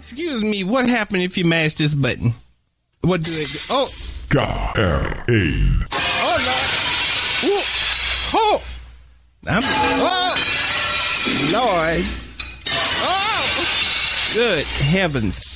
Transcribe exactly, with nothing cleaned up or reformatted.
Excuse me, what happened if you mash this button? What do they do? Oh! Got L A. Oh, Lord! Ooh. Oh! I'm, oh! Lord! Oh! Good heavens!